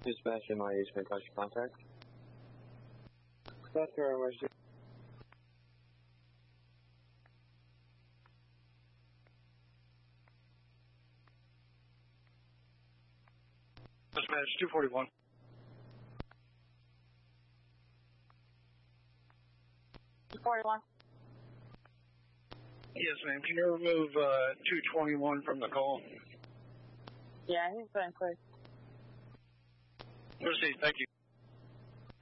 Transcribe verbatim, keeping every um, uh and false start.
Dispatch M I A, may touch contact. That's where I was. Dispatch two forty-one. two forty-one. Yes, ma'am. Can you remove uh, two twenty-one from the call? Yeah, he's been clear. Proceed. Thank you.